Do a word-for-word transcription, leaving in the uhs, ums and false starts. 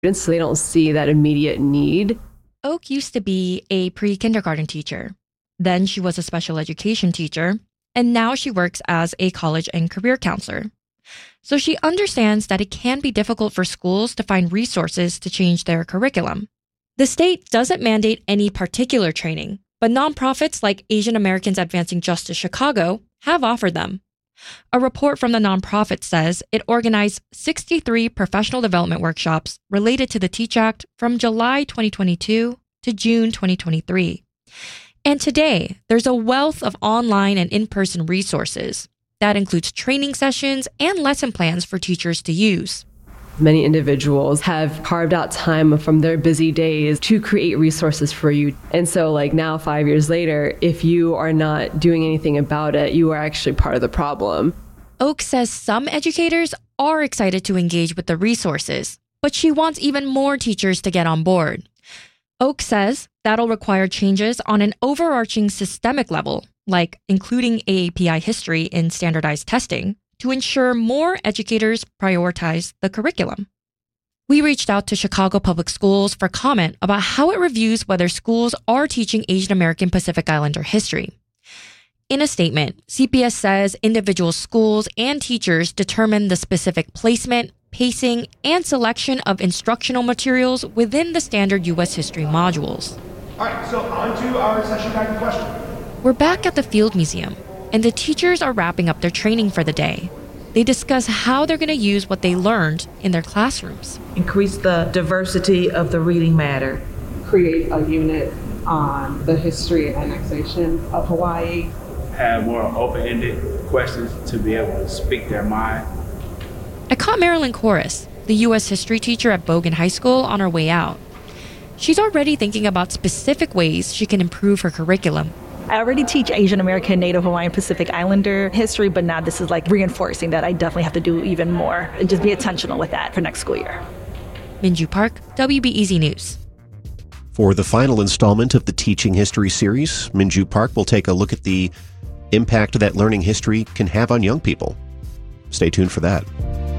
so they don't see that immediate need. Oak used to be a pre-kindergarten teacher. Then she was a special education teacher, and now she works as a college and career counselor. So she understands that it can be difficult for schools to find resources to change their curriculum. The state doesn't mandate any particular training, but nonprofits like Asian Americans Advancing Justice Chicago have offered them. A report from the nonprofit says it organized sixty-three professional development workshops related to the TEACH Act from July twenty twenty-two to June twenty twenty-three. And today, there's a wealth of online and in-person resources that includes training sessions and lesson plans for teachers to use. Many individuals have carved out time from their busy days to create resources for you. And so like now, five years later, if you are not doing anything about it, you are actually part of the problem. Oak says some educators are excited to engage with the resources, but she wants even more teachers to get on board. Oak says that'll require changes on an overarching systemic level, like including A A P I history in standardized testing, to ensure more educators prioritize the curriculum. We reached out to Chicago Public Schools for comment about how it reviews whether schools are teaching Asian American Pacific Islander history. In a statement, C P S says individual schools and teachers determine the specific placement, pacing, and selection of instructional materials within the standard U S history modules. All right, so on to our session guided question. We're back at the Field Museum, and the teachers are wrapping up their training for the day. They discuss how they're going to use what they learned in their classrooms. Increase the diversity of the reading matter. Create a unit on the history and annexation of Hawaii. Have more open-ended questions to be able to speak their mind. I caught Marilyn Corris, the U S history teacher at Bogan High School, on her way out. She's already thinking about specific ways she can improve her curriculum. I already teach Asian American, Native Hawaiian, Pacific Islander history, but now this is like reinforcing that I definitely have to do even more and just be intentional with that for next school year. Minju Park, W B E Z News. For the final installment of the Teaching History series, Minju Park will take a look at the impact that learning history can have on young people. Stay tuned for that.